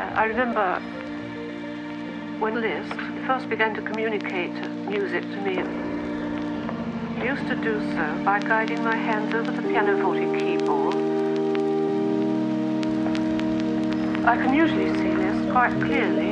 I remember when Liszt first began to communicate music to me. He used to do so by guiding my hands over the pianoforte keyboard. I can usually see Liszt quite clearly